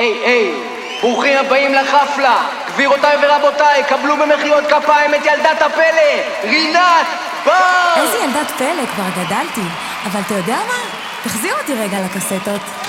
היי, ברוכים הבאים לחפלה. גבירותיי ורבותיי, קבלו במחיאות כפיים את ילדת הפלא, רינת בר. איזה ילדת פלא, כבר גדלתי. אבל אתה יודע מה? תחזיר אותי רגע לקסטות.